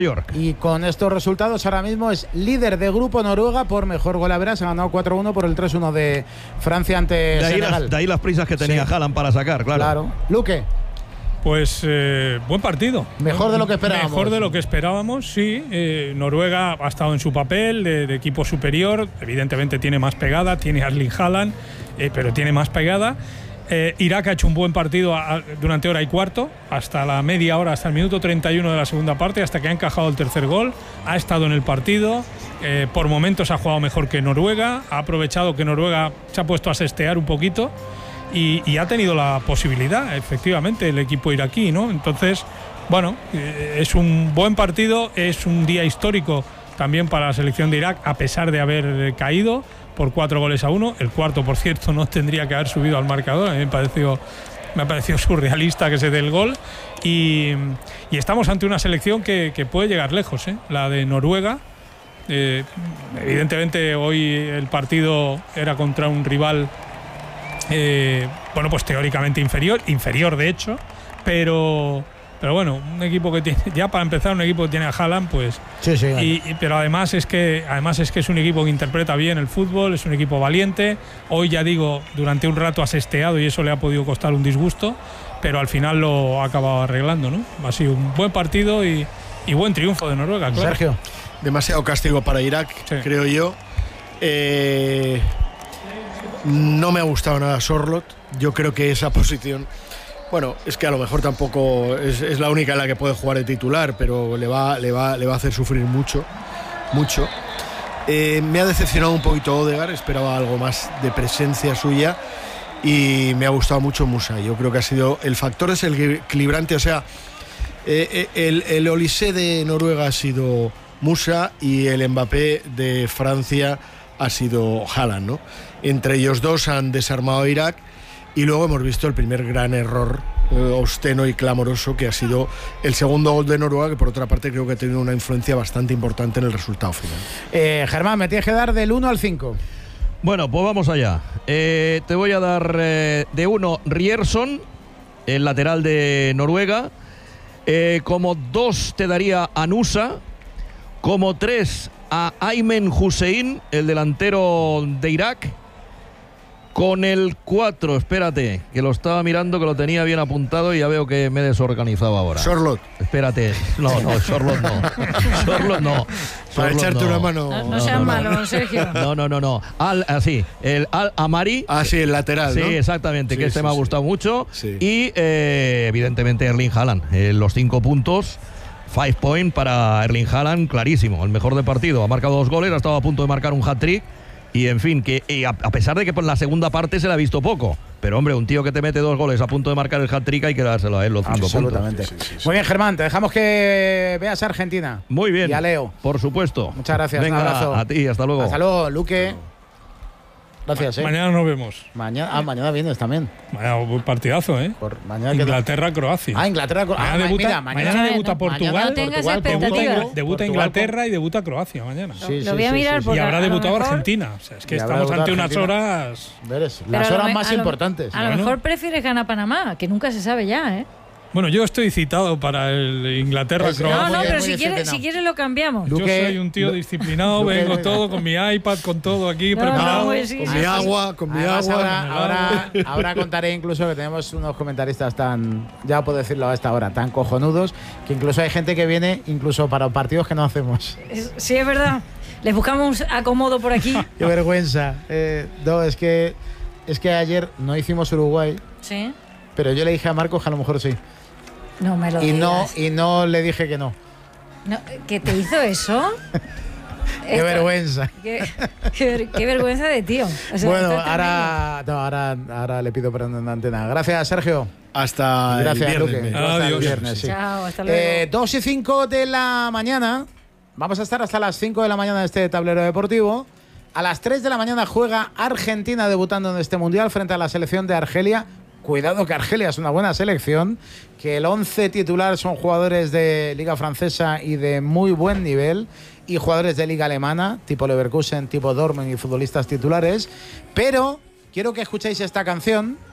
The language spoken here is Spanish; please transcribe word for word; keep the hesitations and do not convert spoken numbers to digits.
York. Y con estos resultados ahora mismo es líder de grupo Noruega por mejor gol a veras. Ha ganado cuatro uno por el tres uno de Francia ante de ahí Senegal. Las, de ahí las prisas que tenía sí. Haaland para sacar, claro. Claro. Luque. Pues eh, buen partido. Mejor de lo que esperábamos. Mejor de lo que esperábamos, sí. Eh, Noruega ha estado en su papel de, de equipo superior. Evidentemente tiene más pegada, tiene a Erling Haaland, eh, pero tiene más pegada. Eh, Irak ha hecho un buen partido a, a, durante hora y cuarto, hasta la media hora, hasta el minuto treinta y uno de la segunda parte, hasta que ha encajado el tercer gol. Ha estado en el partido, eh, por momentos ha jugado mejor que Noruega, ha aprovechado que Noruega se ha puesto a sestear un poquito y, y ha tenido la posibilidad, efectivamente, el equipo iraquí, ¿no? Entonces, bueno, eh, es un buen partido, es un día histórico también para la selección de Irak, a pesar de haber caído por cuatro goles a uno. El cuarto, por cierto, no tendría que haber subido al marcador. A mí me pareció, me ha parecido surrealista que se dé el gol. Y, y estamos ante una selección que, que puede llegar lejos, ¿eh? La de Noruega. Eh, evidentemente hoy el partido era contra un rival, eh, bueno, pues teóricamente inferior, inferior de hecho, pero... Pero bueno, un equipo que tiene, ya para empezar, un equipo que tiene a Haaland, pues. Sí, sí. Y, y, pero además es que además es que es un equipo que interpreta bien el fútbol, es un equipo valiente. Hoy, ya digo, durante un rato ha sesteado y eso le ha podido costar un disgusto, pero al final lo ha acabado arreglando, ¿no? Ha sido un buen partido y, y buen triunfo de Noruega, claro. Sergio. Demasiado castigo para Irak, sí. creo yo. Eh, no me ha gustado nada Sorloth. Yo creo que esa posición. Bueno, es que a lo mejor tampoco es, es la única en la que puede jugar de titular, pero le va, le va, le va a hacer sufrir mucho, mucho. Eh, me ha decepcionado un poquito Odegaard, esperaba algo más de presencia suya y me ha gustado mucho Musa. Yo creo que ha sido el factor es el equilibrante, o sea, eh, el, el Olise de Noruega ha sido Musa y el Mbappé de Francia ha sido Haaland, ¿no? Entre ellos dos han desarmado a Irak. Y luego hemos visto el primer gran error eh, obsceno y clamoroso que ha sido el segundo gol de Noruega, que por otra parte creo que ha tenido una influencia bastante importante en el resultado final. Eh, Germán, me tienes que dar del uno al cinco. Bueno, pues vamos allá. Eh, te voy a dar eh, de uno Ryerson, el lateral de Noruega. Eh, como dos te daría a Nusa. Como tres a Aymen Hussein, el delantero de Irak. Con el cuatro, espérate, que lo estaba mirando, que lo tenía bien apuntado y ya veo que me he desorganizado ahora. Sorloth. Espérate. No, no, Sorloth no. Sorloth no. Para Sorloth echarte no. una mano. No, no seas no, malo, no. Sergio. No, no, no, no. Al, así, el Al Amari. Ah, sí, el lateral, Sí, ¿no? exactamente, sí, que este sí, me ha sí. gustado mucho. Sí. Y, eh, evidentemente, Erling Haaland. Eh, los cinco puntos. Five point para Erling Haaland, clarísimo. El mejor de partido. Ha marcado dos goles, ha estado a punto de marcar un hat-trick. Y en fin, que y a, a pesar de que por la segunda parte se le ha visto poco, pero hombre, un tío que te mete dos goles a punto de marcar el hat-trick hay que dárselo a él los cinco Absolutamente. puntos. Sí, sí, sí. Muy bien, Germán, te dejamos que veas a Argentina. Muy bien. Y a Leo. Por supuesto. Muchas gracias. Venga, un abrazo. A ti, hasta luego. Hasta luego, Luque. Gracias, ¿eh? Mañana nos vemos. Mañana, ah, mañana vienes también. Mañana un partidazo, ¿eh? Por mañana Inglaterra-Croacia. Ah, Inglaterra. Mañana Ah, debuta, mira, mañana mañana debuta Portugal. Mañana no tengas Portugal, expectativas. Debuta, debuta Inglaterra y debuta Croacia mañana. Sí, Lo sí, voy a sí, mirar sí, porque Y habrá a lo debutado mejor- Argentina. O sea, es que Y habrá estamos ante debutado unas Argentina. horas. Veres, Pero las a lo horas me- más a lo- importantes. A lo Bueno. mejor prefieres ganar Panamá, que nunca se sabe ya, ¿eh? Bueno, yo estoy citado para el Inglaterra-Croacia. No, no, muy pero bien, si muy quieres, disciplinado. si quieres lo cambiamos. Lu- Yo Luque- soy un tío Lu- disciplinado, Luque- vengo todo con mi iPad, con todo aquí No, preparado. no, pues sí, Con sí, mi sí. agua, con mi Además, agua. ahora, con el ahora, ahora contaré incluso que tenemos unos comentaristas tan, ya puedo decirlo a esta hora, tan cojonudos, que incluso hay gente que viene incluso para partidos que no hacemos. Es- Sí, es verdad. Les buscamos acomodo por aquí. Qué vergüenza. Eh, no, es que, es que ayer no hicimos Uruguay, Sí. pero yo le dije a Marcos que a lo mejor sí. No me lo Y no, digas. y no le dije que no. No, ¿qué te hizo eso? Qué Esto- vergüenza. Qué, qué- qué vergüenza de tío. O sea, Bueno, esto es ahora, no, ahora, ahora le pido perdón en la antena. Gracias, Sergio. Hasta Gracias, el Luque. viernes. Hasta el Adiós. viernes, sí. Chao, hasta luego. Eh, dos y cinco de la mañana. Vamos a estar hasta las cinco de la mañana en este tablero deportivo. A las tres de la mañana juega Argentina debutando en este mundial frente a la selección de Argelia. Cuidado que Argelia es una buena selección, que el once titular son jugadores de Liga Francesa y de muy buen nivel, y jugadores de Liga Alemana, tipo Leverkusen, tipo Dortmund y futbolistas titulares. Pero quiero que escuchéis esta canción